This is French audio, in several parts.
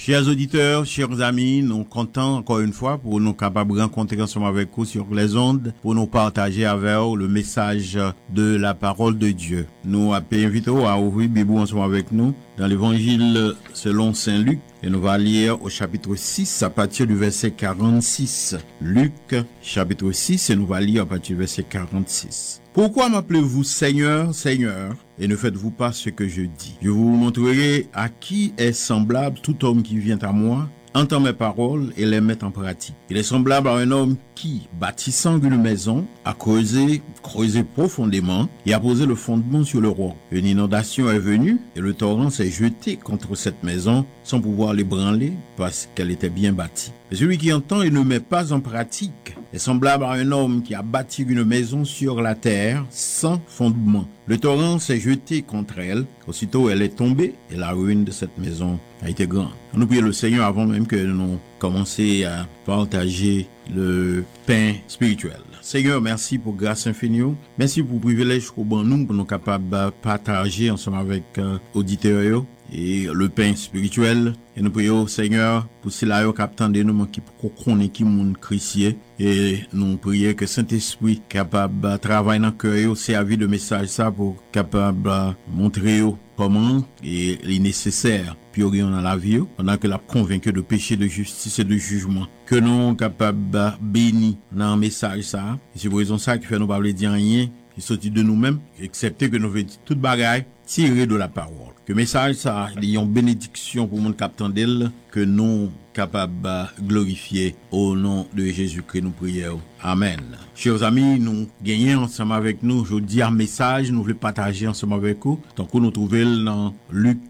Chers auditeurs, chers amis, nous comptons encore une fois pour nous capables de rencontrer ensemble avec vous sur les ondes, pour nous partager avec vous le message de la parole de Dieu. Nous invitons à ouvrir Bible ensemble avec nous dans l'évangile selon Saint Luc et nous allons lire au chapitre 6 à partir du verset 46. Luc, chapitre 6 et nous allons lire à partir du verset 46. Pourquoi m'appelez-vous Seigneur, Seigneur, et ne faites-vous pas ce que je dis? Je vous montrerai à qui est semblable tout homme qui vient à moi, entend mes paroles et les met en pratique. Il est semblable à un homme qui, bâtissant une maison, a creusé profondément et a posé le fondement sur le roc. Une inondation est venue et le torrent s'est jeté contre cette maison sans pouvoir l'ébranler parce qu'elle était bien bâtie. Et celui qui entend et ne met pas en pratique est semblable à un homme qui a bâti une maison sur la terre sans fondement. Le torrent s'est jeté contre elle, aussitôt elle est tombée et la ruine de cette maison a été grande. Nous prions le Seigneur avant même que nous commencions à partager le pain spirituel. Seigneur, merci pour grâce infinie. Merci pour le privilège qu'on a nous pour nous capables de partager ensemble avec auditeurs et le pain spirituel. Et nous prions Seigneur pour cela yo captant de nous qui connaît qui monde chrétien et nous prions que Saint-Esprit capable de travailler dans cœur servir de message ça pour capable montrer comment et les nécessaire puis dans la vie pendant que la convaincu de péché, de justice et de jugement que nous capables béni dans le message ça et c'est pour raison ça qui fait nous pas dire rien qui sortit de nous-mêmes excepté que nous veut dire toute bagaille tiré de la parole. Que message ça, il y a une bénédiction pour mon captant d'elle, que nous capables de glorifier au nom de Jésus-Christ, nous prions. Amen. Chers amis, nous gagnons ensemble avec nous, je dis un message, nous voulons partager ensemble avec vous. Donc, nous trouvons dans Luc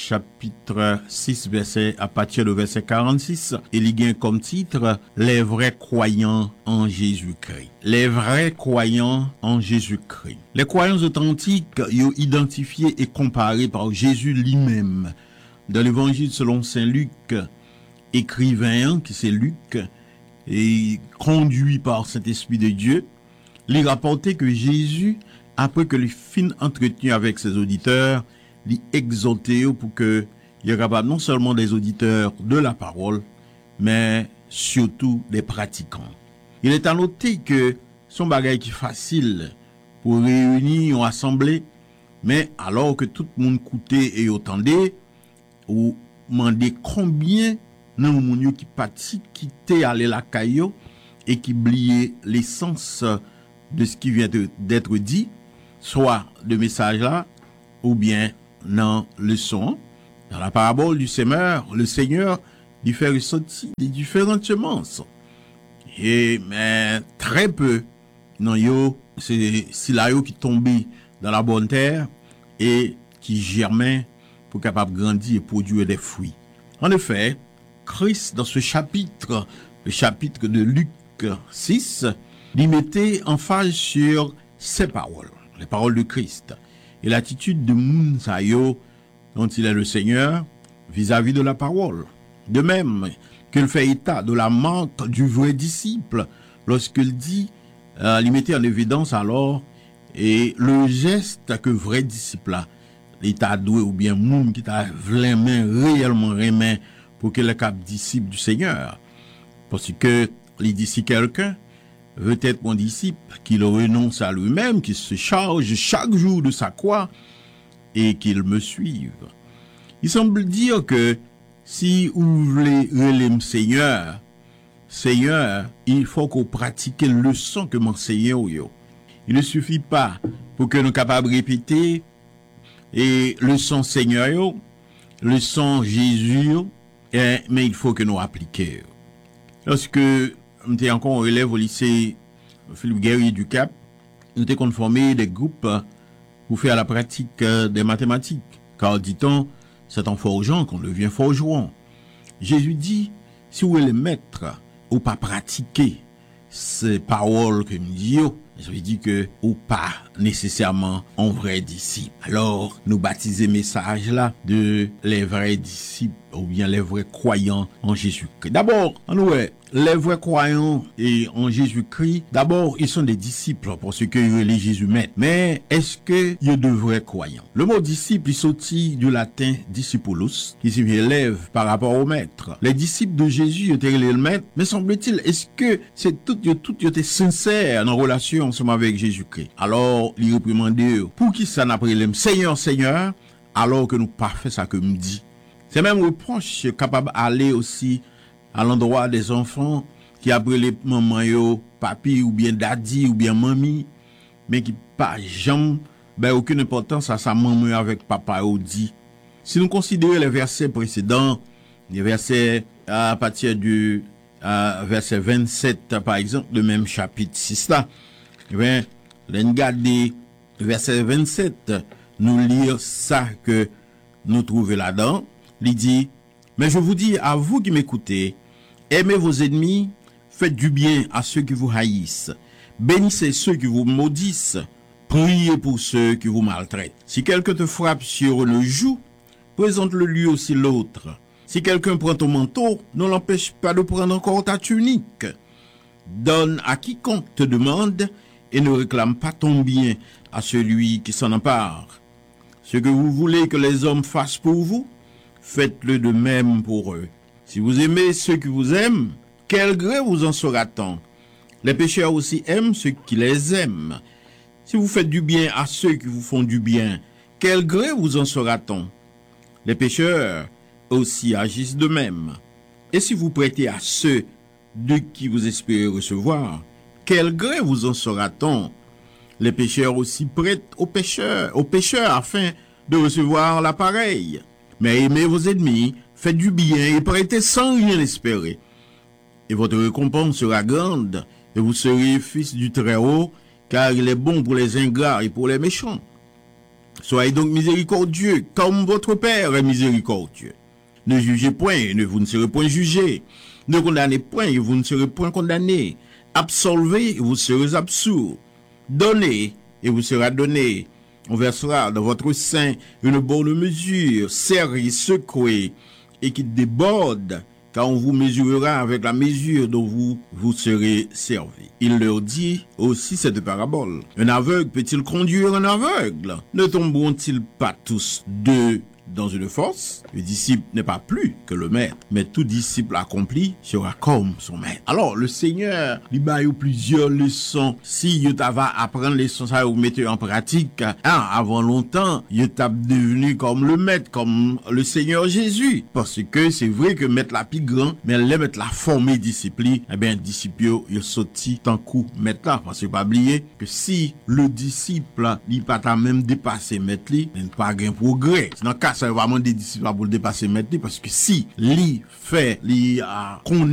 chapitre 6, verset, à partir de verset 46. Il y a comme titre, les vrais croyants en Jésus-Christ. Les vrais croyants en Jésus-Christ. Les croyants authentiques, ils sont identifiés et comparés par Jésus lui-même. Dans l'évangile selon Saint Luc, écrivain, qui c'est Luc, et conduit par Saint-Esprit de Dieu, il rapportait que Jésus, après que les fins entretenu avec ses auditeurs, lui exhortait pour que il y capable non seulement des auditeurs de la parole, mais surtout des pratiquants. Il est à noter que son bagage qui est facile pour réunir une assemblée, mais alors que tout le monde écoutait et entendait, ou demandait combien non moun qui parti qui t'est allé la caillou et qui oubliait l'essence de ce qui vient d'être dit, soit de message là ou bien dans le son. Dans la parabole du semeur, le Seigneur lui fait ressortir des différentes semences. Et mais très peu non yo c'est là yo qui tombait dans la bonne terre et qui germaient pour capable grandir et produire des fruits. En effet, Christ, dans ce chapitre, le chapitre de Luc 6, il mettait emphase sur ses paroles, les paroles de Christ, et l'attitude de Mounsayo, dont il est le Seigneur, vis-à-vis de la parole. De même qu'il fait état de la marque du vrai disciple, lorsqu'il dit, il mettait en évidence alors, et le geste que vrai disciple a, l'état doué ou bien moun qui t'a vraiment réellement remis pour que le cap disciple du Seigneur. Parce que il dit si quelqu'un veut être mon disciple, qu'il renonce à lui-même, qu'il se charge chaque jour de sa croix et qu'il me suive. Il semble dire que si vous voulez relève Seigneur, il faut qu'on pratique le leçon que m'enseigne yo. Il ne suffit pas pour que nous capables de répéter et le son Seigneur, le son Jésus, mais il faut que nous appliquions. Lorsque nous étions encore en élève au lycée Philippe Guerrier du Cap, nous étions conformés des groupes pour faire la pratique des mathématiques. Car dit-on, c'est en forgeant qu'on devient forgeron. Jésus dit, si vous voulez mettre ou pas pratiquer ces paroles que nous disons, ça veut dire que ou pas nécessairement un vrai disciple. Alors, nous baptisons message là de les vrais disciples ou bien les vrais croyants en Jésus-Christ. D'abord, les vrais croyants en Jésus-Christ, d'abord, ils sont des disciples parce que les Jésus maître. Mais est-ce que il y a de vrais croyants? Le mot disciple, il sortit du latin discipulus, qui signifie élève par rapport au maître. Les disciples de Jésus étaient le maître, mais semble-t-il, est-ce que c'est tout était sincère en relation ensemble avec Jésus-Christ? Alors, il réprimandait, pour qui ça n'a pris le Seigneur, Seigneur, alors que nous pas fait ça que me dit. C'est même reproche capable d'aller aussi à l'endroit des enfants qui après les maman yo, papi ou bien daddy ou bien mamie, mais qui pas jamais aucune importance à sa maman avec papa ou dit. Si nous considérons les versets précédents, les versets à partir du verset 27 par exemple, le même chapitre 6 là, nous garder verset 27, nous lire ça que nous trouvons là-dedans. Il dit, mais je vous dis à vous qui m'écoutez, aimez vos ennemis, faites du bien à ceux qui vous haïssent, bénissez ceux qui vous maudissent, priez pour ceux qui vous maltraitent. Si quelqu'un te frappe sur le joug, présente-le lui aussi l'autre. Si quelqu'un prend ton manteau, ne l'empêche pas de prendre encore ta tunique. Donne à quiconque te demande et ne réclame pas ton bien à celui qui s'en empare. Ce que vous voulez que les hommes fassent pour vous, faites-le de même pour eux. Si vous aimez ceux qui vous aiment, quel gré vous en sera-t-on? Les pécheurs aussi aiment ceux qui les aiment. Si vous faites du bien à ceux qui vous font du bien, quel gré vous en sera-t-on? Les pécheurs aussi agissent de même. Et si vous prêtez à ceux de qui vous espérez recevoir, quel gré vous en sera-t-on? Les pécheurs aussi prêtent aux pécheurs afin de recevoir l'appareil. Mais aimez vos ennemis, faites du bien et prêtez sans rien espérer. Et votre récompense sera grande, et vous serez fils du Très-Haut, car il est bon pour les ingrats et pour les méchants. Soyez donc miséricordieux, comme votre Père est miséricordieux. Ne jugez point, et vous ne serez point jugés. Ne condamnez point, et vous ne serez point condamnés. Absolvez, et vous serez absous. Donnez, et vous sera donné. On versera dans votre sein une bonne mesure, serrée, secouée, et qui déborde, car on vous mesurera avec la mesure dont vous serez servis. Il leur dit aussi cette parabole. Un aveugle peut-il conduire un aveugle? Ne tomberont-ils pas tous deux dans une fosse? Le disciple n'est pas plus que le maître, mais tout disciple accompli sera comme son maître. Alors, le Seigneur, il y a eu plusieurs leçons. Si vous va apprendre les leçons, ça vous mettez en pratique, avant longtemps, vous êtes devenu comme le maître, comme le Seigneur Jésus. Parce que c'est vrai que mettre la plus grand, mais les mettre la formée disciple, disciple, il sorti tant coup maître là. Parce que pas oublier que si le disciple, il pas même dépassé maître, il n'a pas gain progrès. Dans le cas, ça va vraiment des disciples pour le dépasser maître, parce que si, lui fait, lui